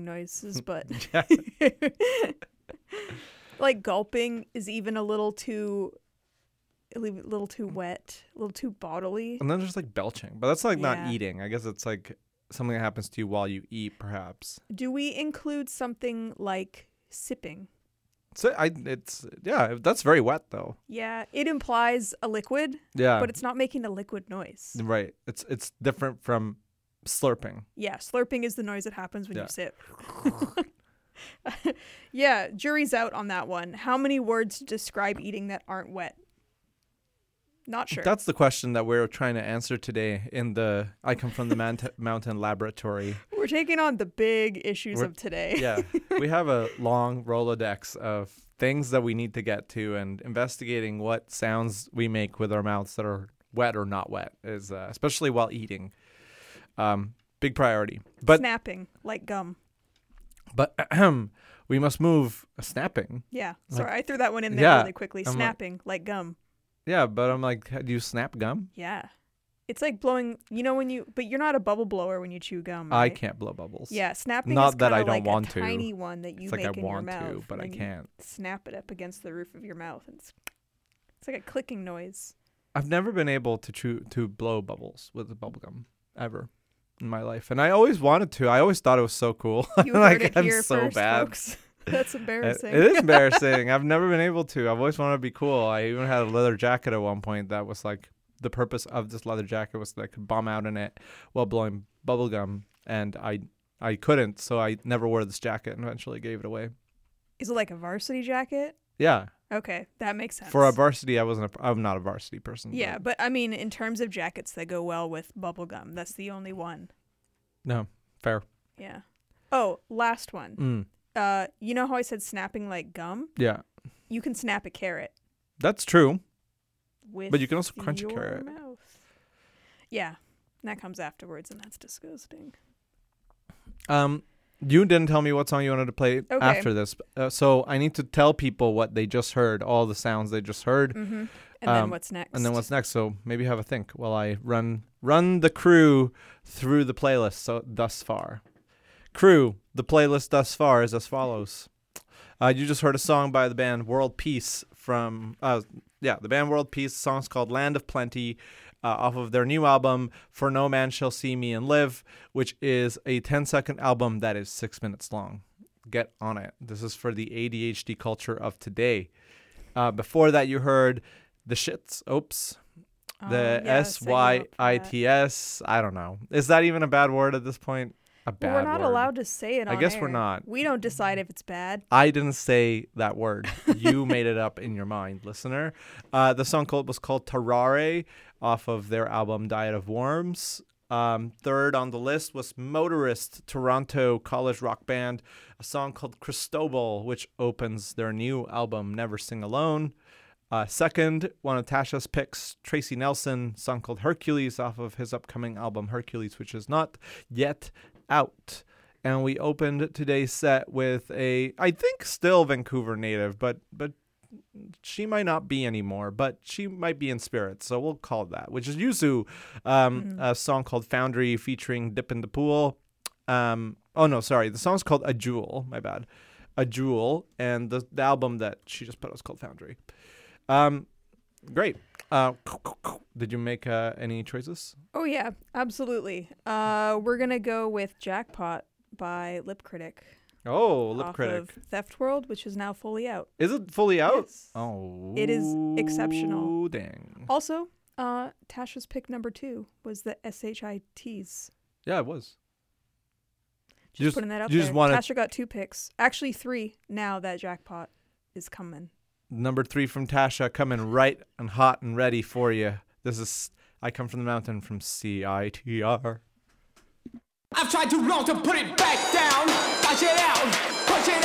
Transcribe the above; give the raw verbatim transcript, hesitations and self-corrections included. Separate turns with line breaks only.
noises, but
Yeah.
like gulping is even a little too, a li- little too wet, a little too bodily.
And then there's like belching, but that's like not
Yeah.
eating. I guess it's like something that happens to you while you eat, perhaps.
Do we include something like sipping?
So I, it's yeah, that's very wet though.
Yeah, it implies a liquid,
Yeah,
but it's not making a liquid noise.
right. It's it's different from slurping.
Yeah, slurping is the noise that happens when
Yeah.
you sip. Yeah, jury's out on that one. How many words describe eating that aren't wet? Not sure.
That's the question that we're trying to answer today in the I Come From the Mount- Mountain Laboratory.
We're taking on the big issues
We're-
of today.
Yeah, we have a long Rolodex of things that we need to get to, and investigating what sounds we make with our mouths that are wet or not wet is, uh, especially while eating, um, big priority. But
Snapping, like gum.
but we must move uh, snapping.
Yeah,
Like-
sorry, I threw that one in there
Yeah,
really quickly.
I'm like-
Snapping, like gum.
Yeah, but I'm like, do you snap gum?
Yeah. It's like blowing, you know, when you, but you're not a bubble blower when you chew gum, right?
I can't blow bubbles.
Yeah, snapping
Not
is
that I
kinda
don't
like
want
a
to.
tiny one that you
It's like
make
I
in your
want
mouth.
to, but
and
I
then you
can't.
snap it up against the roof of your mouth, and it's, it's like a clicking noise.
I've never been able to chew to blow bubbles with the bubble gum ever in my life, and I always wanted to. I always thought it was so cool.
You
like
heard it
I'm
here
so
first,
bad.
folks. That's
It,
embarrassing.
it is embarrassing. I've never been able to. I've always wanted to be cool. I even had a leather jacket at one point that was like the purpose of this leather jacket was that I could bomb out in it while blowing bubble gum, and I I couldn't, so I never wore this jacket and eventually gave it away.
Is it like a varsity jacket?
Yeah,
Okay, that makes sense.
for a varsity, I wasn't. A, I'm not a varsity person.
Yeah,
but
but I mean, in terms of jackets that go well with bubble gum, that's the only one.
no, fair.
Yeah. Oh, last one.
Mm,
Uh, you know how I said snapping like gum?
yeah,
You can snap a carrot
that's true.
with
But you can also crunch a
your
carrot.
mouth. Yeah, and that comes afterwards, and that's disgusting.
Um, you didn't tell me what song you wanted to play
Okay.
after this, uh, so I need to tell people what they just heard, all the sounds they just heard,
Mm-hmm. And
Um,
then what's next?
and then what's next. So maybe have a think while I run run the crew through the playlist. So thus far, crew, the playlist thus far is as follows. Uh, you just heard a song by the band World Peace from, uh, yeah, the band World Peace. The song's called Land of Plenty, uh, off of their new album, For No Man Shall See Me and Live, which is a ten-second album that is six minutes long. Get on it. This is for the A D H D culture of today. Uh, before that, you heard The Shits. Oops.
Oh,
The
yes,
S Y I
that.
T S. I don't know. Is that even a bad word at this point? A bad
Well, we're not
word.
allowed to say it
I
on
guess we're
air.
not.
We don't decide if it's bad.
I didn't say that word. You made it up in your mind, listener. Uh, the song called, was called Terrare off of their album Diet of Worms. Um, third on the list was Motorist, Toronto college rock band, a song called Cristobal, which opens their new album Never Sing Alone. Uh, second, one of Tasha's picks, Tracy Nelson, song called Hercules off of his upcoming album Hercules, which is not yet out. And we opened today's set with a, I think still Vancouver native, but but she might not be anymore, but she might be in spirit, so we'll call it that, which is Yuzu, um,
Mhm.
a song called Foundry featuring Dip in the Pool. Um, oh, no, sorry. The song's called A Jewel, my bad. A Jewel, and the, the album that she just put out is called Foundry. Um, great. Uh, did you make uh, any choices?
Oh yeah, absolutely. Uh, we're gonna go with Jackpot by Lip Critic.
Oh, Lip
off
Critic.
of Theft World, which is now fully out.
Is it fully out?
Yes.
Oh.
It is exceptional.
Dang.
Also, uh, Tasha's pick number two was the S H I Ts.
Yeah, it was.
Just,
You just-
putting that out
you
there.
just wanna-
Tasha got two picks. Actually, three now that Jackpot is coming.
Number three from Tasha coming right and hot and ready for you. This is I Come From the Mountain from C I T R.
I've tried too long to put it back down. Push it out, push it